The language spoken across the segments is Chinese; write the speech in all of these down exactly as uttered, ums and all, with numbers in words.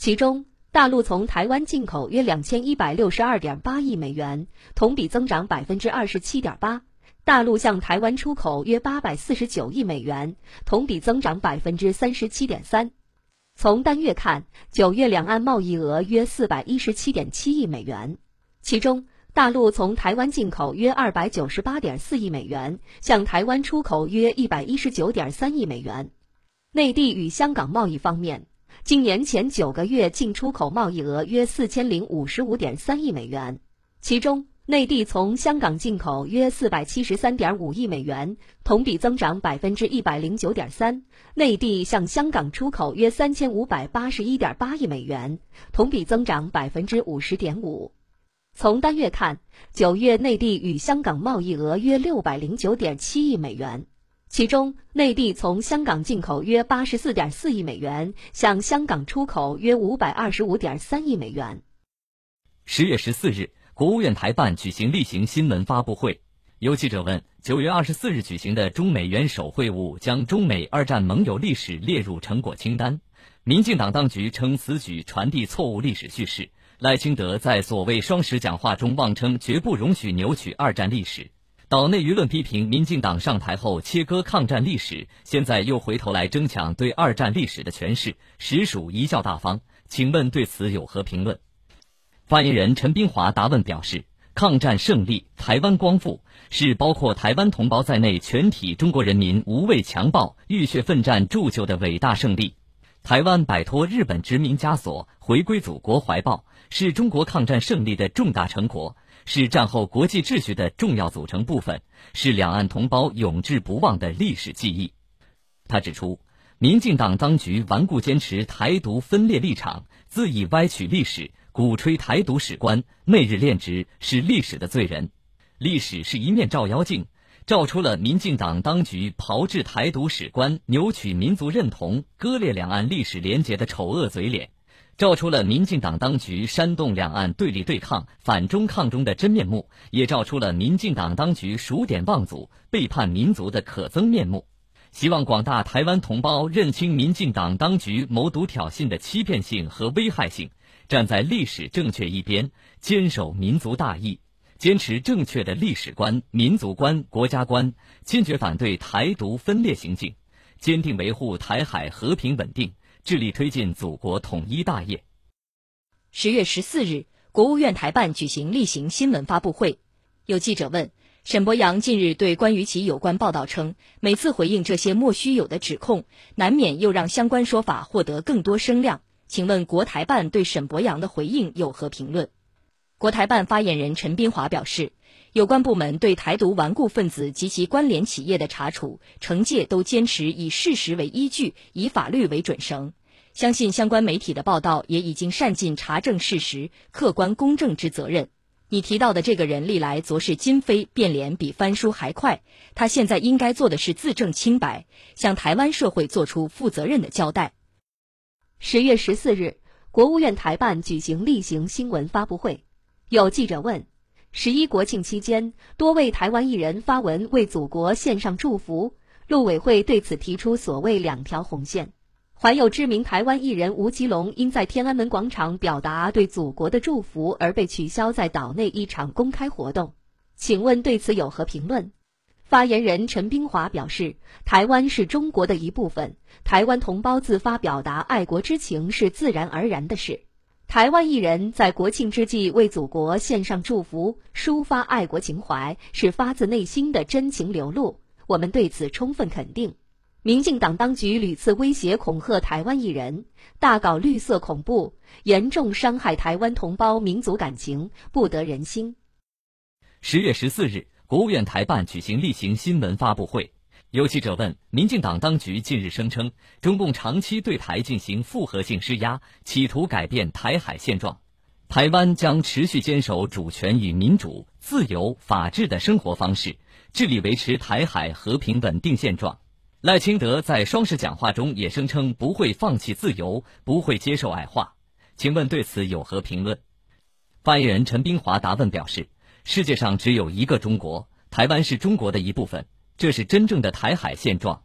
其中，大陆从台湾进口约两千一百六十二点八亿美元，同比增长百分之二十七点八。大陆向台湾出口约八百四十九亿美元，同比增长百分之三十七点三。从单月看，九月两岸贸易额约四百一十七点七亿美元，其中大陆从台湾进口约二百九十八点四亿美元，向台湾出口约一百一十九点三亿美元。内地与香港贸易方面，今年前九个月进出口贸易额约四千零五十五点三亿美元，其中内地从香港进口约四百七十三点五亿美元，同比增长百分之一百零九点三；内地向香港出口约三千五百八十一点八亿美元，同比增长百分之五十点五。从单月看，九月内地与香港贸易额约六百零九点七亿美元，其中内地从香港进口约八十四点四亿美元，向香港出口约五百二十五点三亿美元。 十月十四日。国务院台办举行例行新闻发布会，有记者问，九月二十四日举行的中美元首会晤将中美二战盟友历史列入成果清单。民进党当局称此举传递错误历史叙事，赖清德在所谓双十讲话中妄称绝不容许扭曲二战历史。岛内舆论批评民进党上台后切割抗战历史，现在又回头来争抢对二战历史的诠释，实属贻笑大方，请问对此有何评论？发言人陈斌华答问表示，抗战胜利，台湾光复，是包括台湾同胞在内全体中国人民无畏强暴、浴血奋战铸就的伟大胜利。台湾摆脱日本殖民枷锁，回归祖国怀抱，是中国抗战胜利的重大成果，是战后国际秩序的重要组成部分，是两岸同胞永志不忘的历史记忆。他指出，民进党当局顽固坚持台独分裂立场，恣意歪曲历史，鼓吹台独史观，媚日恋殖，是历史的罪人。历史是一面照妖镜，照出了民进党当局炮制台独史观，扭曲民族认同，割裂两岸历史连结的丑恶嘴脸，照出了民进党当局煽动两岸对立对抗、反中抗中的真面目，也照出了民进党当局数典忘祖、背叛民族的可憎面目。希望广大台湾同胞认清民进党当局谋独挑衅的欺骗性和危害性，站在历史正确一边，坚守民族大义，坚持正确的历史观、民族观、国家观，坚决反对台独分裂行径，坚定维护台海和平稳定，致力推进祖国统一大业。 十月十四日，国务院台办举行例行新闻发布会，有记者问，沈伯洋近日对关于其有关报道称，每次回应这些莫须有的指控，难免又让相关说法获得更多声量。请问国台办对沈伯洋的回应有何评论？国台办发言人陈斌华表示，有关部门对台独顽固分子及其关联企业的查处、惩戒都坚持以事实为依据，以法律为准绳。相信相关媒体的报道也已经善尽查证事实、客观公正之责任。你提到的这个人历来昨是今非，变脸比翻书还快，他现在应该做的是自证清白，向台湾社会做出负责任的交代。 十月十四日，国务院台办举行例行新闻发布会，有记者问，十一国庆期间，多位台湾艺人发文为祖国献上祝福，陆委会对此提出所谓两条红线。还有知名台湾艺人吴奇隆因在天安门广场表达对祖国的祝福而被取消在岛内一场公开活动，请问对此有何评论？发言人陈斌华表示，台湾是中国的一部分，台湾同胞自发表达爱国之情是自然而然的事。台湾艺人在国庆之际为祖国献上祝福，抒发爱国情怀，是发自内心的真情流露，我们对此充分肯定。民进党当局屡次威胁恐吓台湾艺人，大搞绿色恐怖，严重伤害台湾同胞民族感情，不得人心。 十月十四日，国务院台办举行例行新闻发布会，有记者问，民进党当局近日声称，中共长期对台进行复合性施压，企图改变台海现状，台湾将持续坚守主权与民主、自由、法治的生活方式，致力维持台海和平稳定现状。赖清德在双十讲话中也声称不会放弃自由，不会接受矮化，请问对此有何评论？发言人陈斌华答问表示，世界上只有一个中国，台湾是中国的一部分，这是真正的台海现状。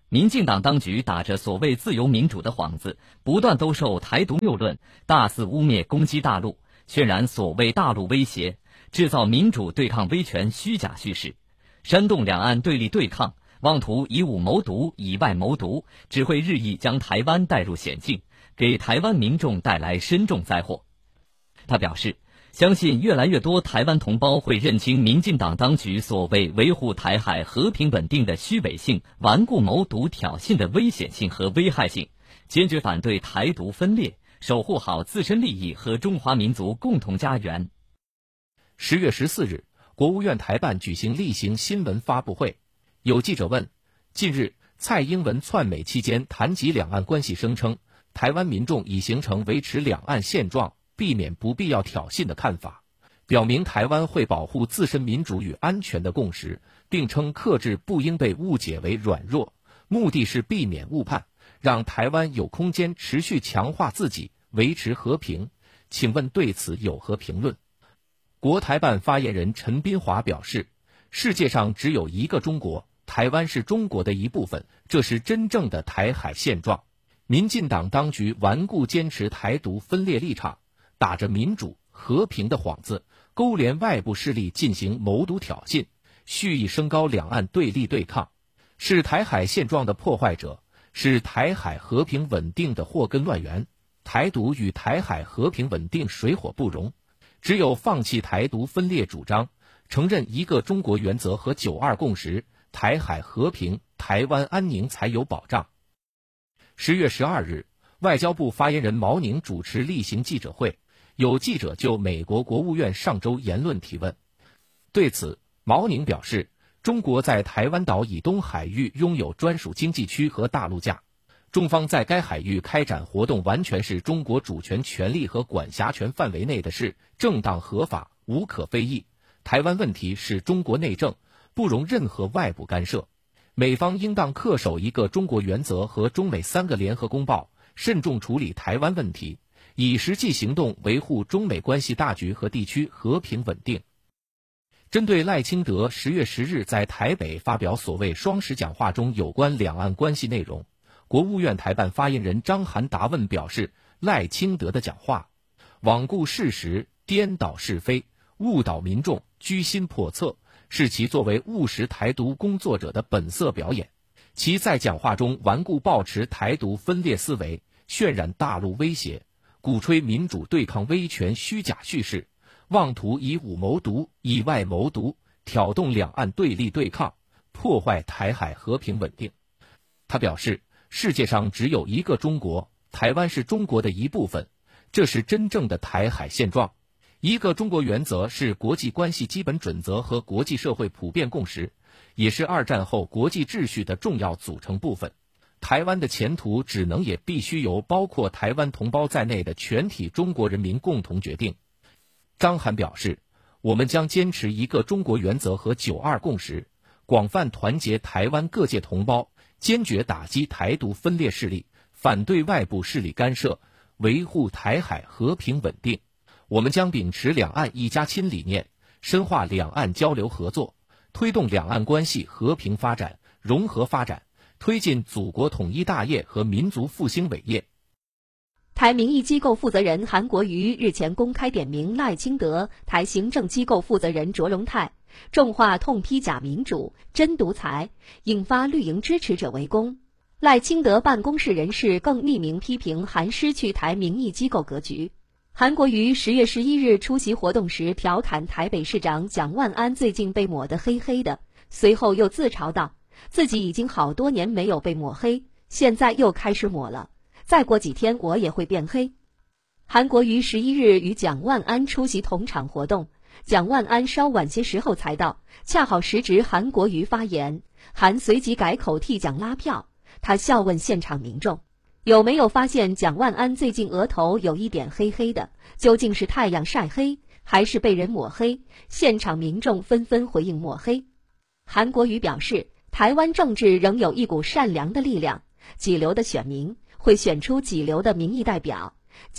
民进党当局打着所谓自由民主的幌子，不断兜售台独谬论，大肆污蔑攻击大陆，渲染所谓大陆威胁，制造民主对抗威权虚假叙事，煽动两岸对立对抗，妄图以武谋独，以外谋独，只会日益将台湾带入险境，给台湾民众带来深重灾祸。他表示，相信越来越多台湾同胞会认清民进党当局所谓维护台海和平稳定的虚伪性、顽固谋独挑衅的危险性和危害性，坚决反对台独分裂，守护好自身利益和中华民族共同家园。 十月十四日，国务院台办举行例行新闻发布会，有记者问，近日蔡英文窜美期间谈及两岸关系，声称台湾民众已形成维持两岸现状，避免不必要挑衅的看法，表明台湾会保护自身民主与安全的共识，并称克制不应被误解为软弱，目的是避免误判，让台湾有空间持续强化自己，维持和平。请问对此有何评论？国台办发言人陈斌华表示，世界上只有一个中国，台湾是中国的一部分，这是真正的台海现状。民进党当局顽固坚持台独分裂立场，打着民主和平的幌子，勾连外部势力进行谋独挑衅，蓄意升高两岸对立对抗，是台海现状的破坏者，是台海和平稳定的祸根乱源。台独与台海和平稳定水火不容，只有放弃台独分裂主张，承认一个中国原则和九二共识，台海和平、台湾安宁才有保障。十月十二日，外交部发言人毛宁主持例行记者会，有记者就美国国务院上周言论提问。对此，毛宁表示，中国在台湾岛以东海域拥有专属经济区和大陆架，中方在该海域开展活动完全是中国主权权利和管辖权范围内的事，正当合法，无可非议。台湾问题是中国内政，不容任何外部干涉。美方应当恪守一个中国原则和中美三个联合公报，慎重处理台湾问题，以实际行动维护中美关系大局和地区和平稳定。针对赖清德十月十日在台北发表所谓双十讲话中有关两岸关系内容，国务院台办发言人张涵答问表示，赖清德的讲话罔顾事实、颠倒是非、误导民众、居心叵测，是其作为务实台独工作者的本色表演。其在讲话中顽固抱持台独分裂思维，渲染大陆威胁，鼓吹民主对抗威权虚假叙事，妄图以武谋独，以外谋独，挑动两岸对立对抗，破坏台海和平稳定。他表示，世界上只有一个中国，台湾是中国的一部分，这是真正的台海现状。一个中国原则是国际关系基本准则和国际社会普遍共识，也是二战后国际秩序的重要组成部分。台湾的前途只能也必须由包括台湾同胞在内的全体中国人民共同决定。张涵表示，我们将坚持一个中国原则和九二共识，广泛团结台湾各界同胞，坚决打击台独分裂势力，反对外部势力干涉，维护台海和平稳定。我们将秉持两岸一家亲理念，深化两岸交流合作，推动两岸关系和平发展、融合发展，推进祖国统一大业和民族复兴伟业。 台民意机构负责人韩国瑜日前公开点名赖清德、台行政机构负责人卓荣泰，重话痛批假民主、真独裁，引发绿营支持者围攻。赖清德办公室人士更匿名批评韩失去台民意机构格局。韩国瑜十月十一日出席活动时调侃台北市长蒋万安最近被抹得黑黑的，随后又自嘲道，自己已经好多年没有被抹黑，现在又开始抹了，再过几天我也会变黑。韩国瑜十一日与蒋万安出席同场活动，蒋万安稍晚些时候才到，恰好时值韩国瑜发言，韩随即改口替蒋拉票。他笑问现场民众，有没有发现蒋万安最近额头有一点黑黑的，究竟是太阳晒黑，还是被人抹黑？现场民众纷纷回应抹黑。韩国瑜表示，台湾政治仍有一股善良的力量，几流的选民会选出几流的民意代表，